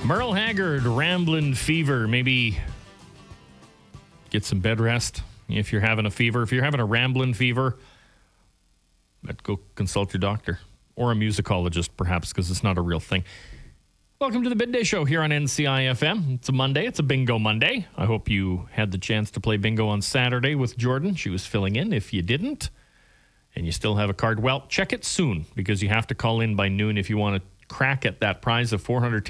Merle Haggard, Ramblin' Fever. Maybe get some bed rest if you're having a fever. If you're having a ramblin' fever, go consult your doctor or a musicologist, perhaps, because it's not a real thing. Welcome to the Midday Show here on NCI-FM. It's a Monday. It's a Bingo Monday. I hope you had the chance to play bingo on Saturday with Jordan. She was filling in. If you didn't, and you still have a card, well, check it soon, because you have to call in by noon if you want to crack at that prize of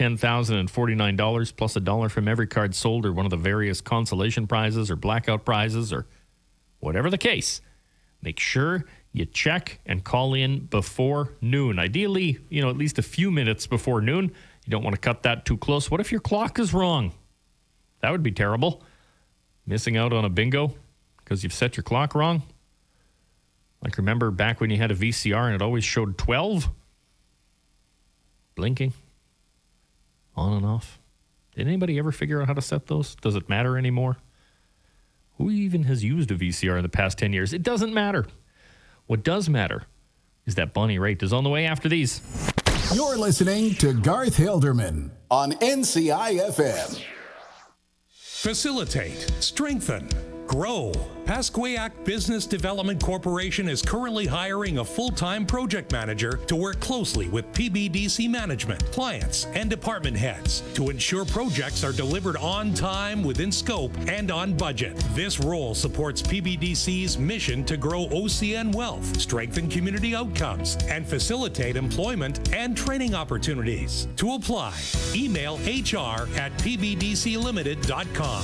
$410,049 plus $1 from every card sold, or one of the various consolation prizes or blackout prizes, or whatever the case. Make sure you check and call in before noon. Ideally, at least a few minutes before noon. You don't want to cut that too close. What if your clock is wrong? That would be terrible. Missing out on a bingo because you've set your clock wrong. Like, remember back when you had a VCR and it always showed 12? Blinking. On and off. Did anybody ever figure out how to set those? Does it matter anymore? Who even has used a VCR in the past 10 years? It doesn't matter. What does matter is that Bonnie Raitt is on the way after these. You're listening to Garth Hilderman on NCI-FM. Facilitate, strengthen, grow. Pasquayac Business Development Corporation is currently hiring a full-time project manager to work closely with PBDC management, clients, and department heads to ensure projects are delivered on time, within scope, and on budget. This role supports PBDC's mission to grow OCN wealth, strengthen community outcomes, and facilitate employment and training opportunities. To apply, email hr@pbdclimited.com.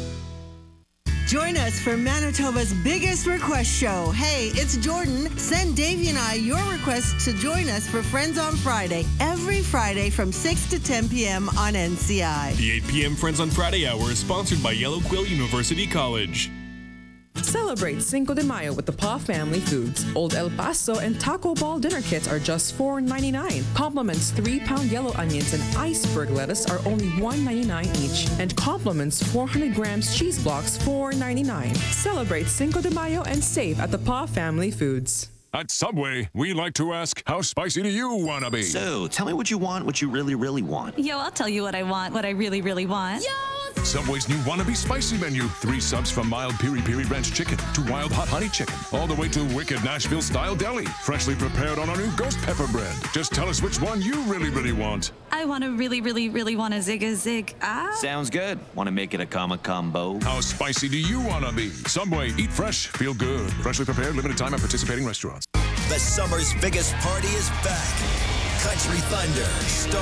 Join us for Manitoba's biggest request show. Hey, it's Jordan. Send Davey and I your request to join us for Friends on Friday, every Friday from 6 to 10 p.m. on NCI. The 8 p.m. Friends on Friday hour is sponsored by Yellow Quill University College. Celebrate Cinco de Mayo with the Paw Family Foods. Old El Paso and Taco Ball dinner kits are just $4.99. Compliments 3-pound yellow onions and iceberg lettuce are only $1.99 each. And compliments 400 grams cheese blocks $4.99. Celebrate Cinco de Mayo and save at the Paw Family Foods. At Subway, we like to ask, how spicy do you want to be? So, tell me what you want, what you really, really want. Yo, I'll tell you what I want, what I really, really want. Yo! Subway's new Wannabe Spicy menu. 3 subs from mild Piri Piri Ranch chicken to wild hot honey chicken, all the way to wicked Nashville-style deli, freshly prepared on our new ghost pepper bread. Just tell us which one you really, really want. I want to really, really, really want a zig. Sounds good. Want to make it a combo? How spicy do you want to be? Subway, eat fresh, feel good. Freshly prepared, limited time at participating restaurants. The summer's biggest party is back. Country Thunder